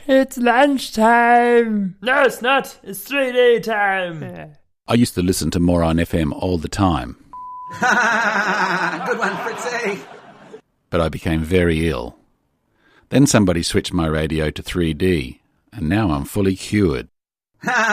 It's lunchtime. No, it's not. It's 3D time. I used to listen to Moron FM all the time. Good one, Fritzy. But I became very ill. Then somebody switched my radio to 3D, and now I'm fully cured.